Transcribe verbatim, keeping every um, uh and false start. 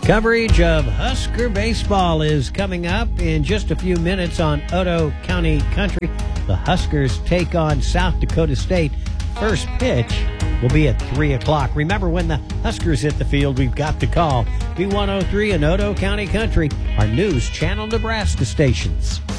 Coverage of Husker baseball is coming up in just a few minutes on Otoe County Country. The Huskers take on South Dakota State. First pitch will be at three o'clock. Remember, when the Huskers hit the field, we've got to call B one oh three and Otoe County Country, our News Channel Nebraska stations.